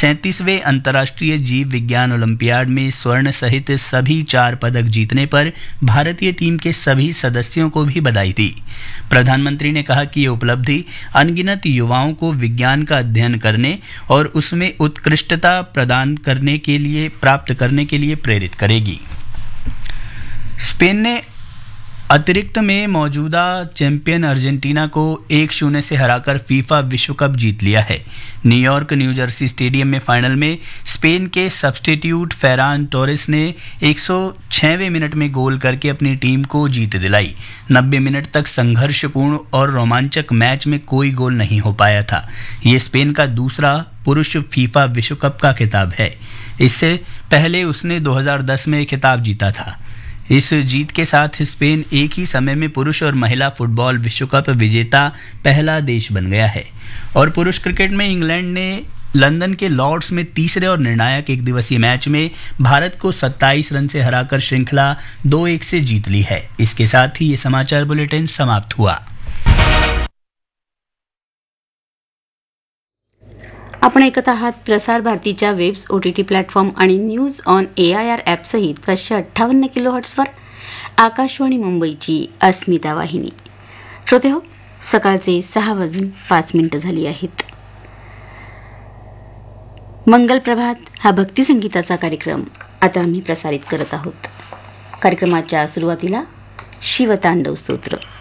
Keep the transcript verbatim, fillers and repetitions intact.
सैंतीसवें अंतर्राष्ट्रीय जीव विज्ञान ओलंपियाड में स्वर्ण सहित सभी चार पदक जीतने पर भारतीय टीम के सभी सदस्यों को भी बधाई दी। प्रधानमंत्री ने कहा कि ये उपलब्धि अनगिनत युवाओं को विज्ञान का अध्ययन करने और उसमें उत्कृष्टता प्रदान करने के लिए प्राप्त करने के लिए प्रेरित करेगी। स्पेन ने अतिरिक्त में मौजूदा चैंपियन अर्जेंटीना को एक शून्य से हराकर फीफा विश्व कप जीत लिया है। न्यूयॉर्क न्यू जर्सी स्टेडियम में फाइनल में स्पेन के सब्स्टिट्यूट फेरान टोरेस ने एक सौ छहवें मिनट में गोल करके अपनी टीम को जीत दिलाई। नब्बे मिनट तक संघर्षपूर्ण और रोमांचक मैच में कोई गोल नहीं हो पाया था। ये स्पेन का दूसरा पुरुष फीफा विश्व कप का खिताब है। इससे पहले उसने दो हज़ार दस में खिताब जीता था। इस जीत के साथ स्पेन एक ही समय में पुरुष और महिला फुटबॉल विश्व कप विजेता पहला देश बन गया है। और पुरुष क्रिकेट में इंग्लैंड ने लंदन के लॉर्ड्स में तीसरे और निर्णायक एक दिवसीय मैच में भारत को सत्ताईस रन से हराकर श्रृंखला दो एक से जीत ली है। इसके साथ ही ये समाचार बुलेटिन समाप्त हुआ। आपण ऐकत आहात प्रसार भारतीच्या वेब्स ओटीटी प्लॅटफॉर्म आणि news on A I R ॲपसहित पाचशे अठ्ठावन्न किलो हर्ट्सवर आकाशवाणी मुंबईची अस्मिता वाहिनी. श्रोते हो, सकाळचे सहा वाजून पाच मिनिटं झाली आहेत. मंगल प्रभात हा भक्तिसंगीताचा कार्यक्रम आता आम्ही प्रसारित करत आहोत. कार्यक्रमाच्या सुरुवातीला शिवतांडव स्तोत्र.